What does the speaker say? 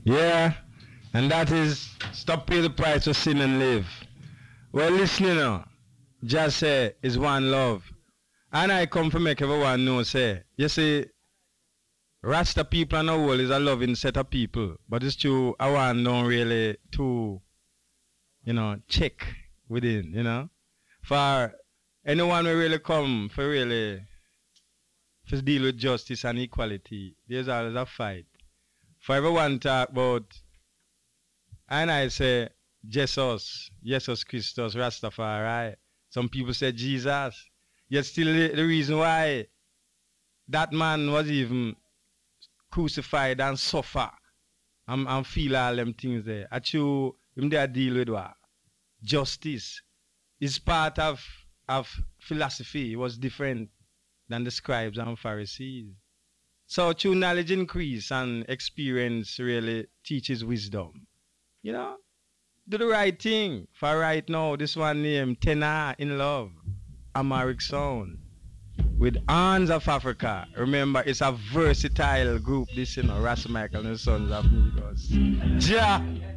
Yeah, and that is stop pay the price of sin and live. Well, listen, you know, just say is one love. And I come to make everyone know, say, you see, Rasta people and the world is a loving set of people. But it's true, I want don't really to, check within, For anyone who really come for really to deal with justice and equality, there's always a fight. For everyone talk about, and I say, Jesus Christus, Rastafari. Some people say Jesus. Yet still the reason why that man was even crucified and suffer and feel all them things there. At you, him there deal with what? Justice is part of philosophy. It was different than the scribes and Pharisees. So true knowledge increase and experience really teaches wisdom. Do the right thing. For right now, this one named Tenor in Love, Amharic Sound, with Horns of Africa. Remember, it's a versatile group, this, Ras Michael and the Sons of Migos. Ja!